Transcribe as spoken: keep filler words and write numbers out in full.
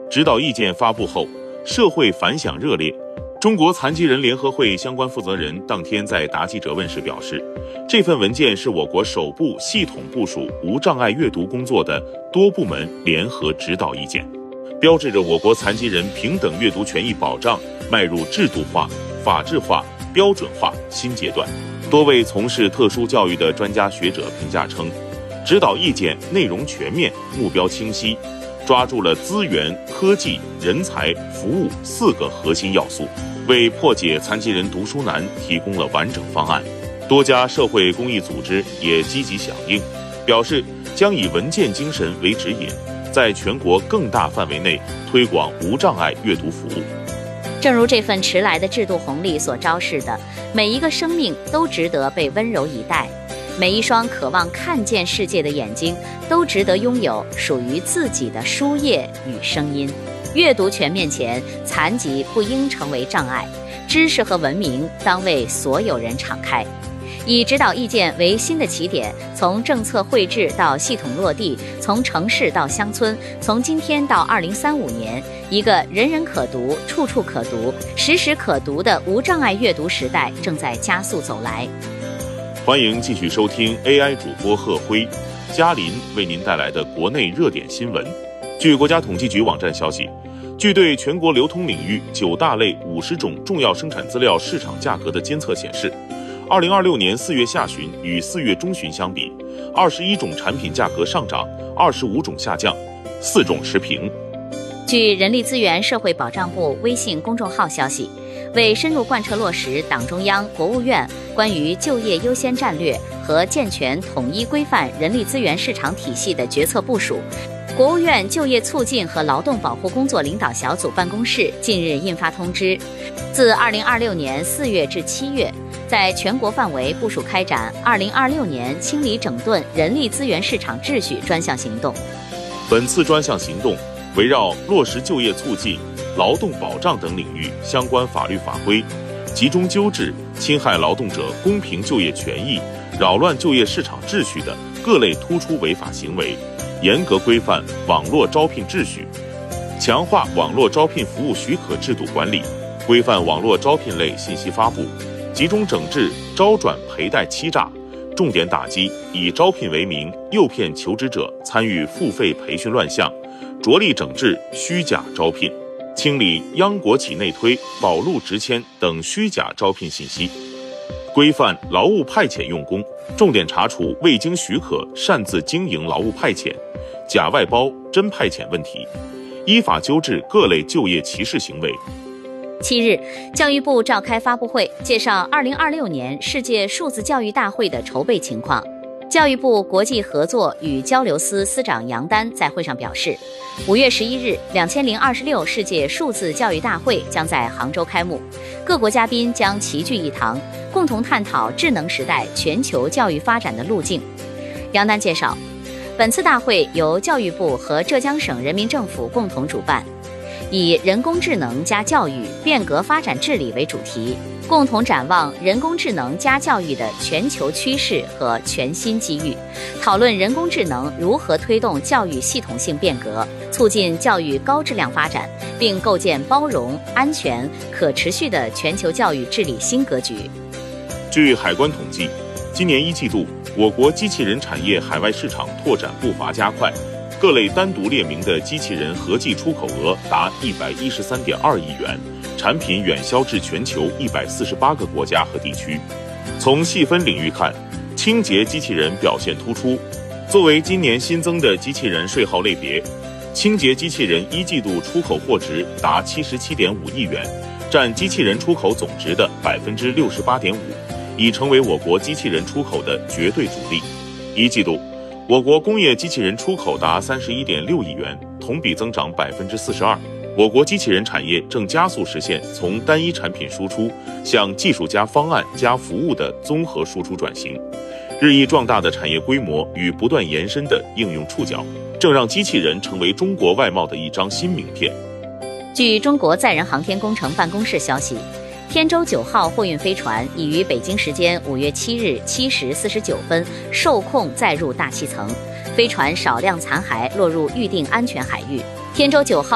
指导意见发布后，社会反响热烈。中国残疾人联合会相关负责人当天在答记者问时表示，这份文件是我国首部系统部署无障碍阅读工作的多部门联合指导意见，标志着我国残疾人平等阅读权益保障迈入制度化、法治化、标准化新阶段。多位从事特殊教育的专家学者评价称，指导意见内容全面，目标清晰，抓住了资源、科技、人才、服务四个核心要素，为破解残疾人读书难提供了完整方案。多家社会公益组织也积极响应，表示将以文件精神为指引，在全国更大范围内推广无障碍阅读服务。 正如这份迟来的制度红利所昭示的，每一个生命都值得被温柔以待，每一双渴望看见世界的眼睛都值得拥有属于自己的书页与声音。阅读权面前，残疾不应成为障碍，知识和文明当为所有人敞开。以指导意见为新的起点，从政策绘制到系统落地，从城市到乡村，从今天到二零三五年，一个人人可读、处处可读、时时可读的无障碍阅读时代正在加速走来。 欢迎继续收听 A I 主播贺辉、嘉林为您带来的国内热点新闻。据国家统计局网站消息，据对全国流通领域九大类五十种重要生产资料市场价格的监测显示，二零二六年四月下旬与四月中旬相比，二十一种产品价格上涨，二十五种下降，四种持平。 据人力资源社会保障部微信公众号消息，为深入贯彻落实党中央、国务院关于就业优先战略和健全统一规范人力资源市场体系的决策部署，国务院就业促进和劳动保护工作领导小组办公室近日印发通知，自二零二六年四月至七月，在全国范围部署开展二零二六年清理整顿人力资源市场秩序专项行动。 本次专项行动围绕落实就业促进、劳动保障等领域相关法律法规，集中纠治侵害劳动者公平就业权益、扰乱就业市场秩序的各类突出违法行为，严格规范网络招聘秩序，强化网络招聘服务许可制度管理，规范网络招聘类信息发布，集中整治招转陪贷欺诈，重点打击以招聘为名诱骗求职者参与付费培训乱象，着力整治虚假招聘，清理央国企内推、保录直签等虚假招聘信息，规范劳务派遣用工，重点查处未经许可擅自经营劳务派遣、假外包、真派遣问题，依法纠治各类就业歧视行为。 七日，教育部召开发布会，介绍二零二六年世界数字教育大会的筹备情况。教育部国际合作与交流司司长杨丹在会上表示，五月十一日，两千零二十六世界数字教育大会将在杭州开幕，各国嘉宾将齐聚一堂，共同探讨智能时代全球教育发展的路径。杨丹介绍，本次大会由教育部和浙江省人民政府共同主办，以人工智能加教育变革发展治理为主题，共同展望人工智能加教育的全球趋势和全新机遇，讨论人工智能如何推动教育系统性变革，促进教育高质量发展，并构建包容、安全、可持续的全球教育治理新格局。 据海关统计，今年一季度，我国机器人产业海外市场拓展步伐加快，各类单独列明的机器人合计出口额达一百一十三点二亿元，产品远销至全球一百四十八个国家和地区。从细分领域看，清洁机器人表现突出。作为今年新增的机器人税号类别，清洁机器人一季度出口货值达七十七点五亿元，占机器人出口总值的百分之六十八点五，已成为我国机器人出口的绝对主力。一季度，我国工业机器人出口达三十一点六亿元，同比增长百分之四十二。我国机器人产业正加速实现从单一产品输出向技术加方案加服务的综合输出转型，日益壮大的产业规模与不断延伸的应用触角，正让机器人成为中国外贸的一张新名片。 据中国载人航天工程办公室消息，天舟九号货运飞船已于北京时间五月七日七时四十九分受控载入大气层，飞船少量残骸落入预定安全海域。天舟九号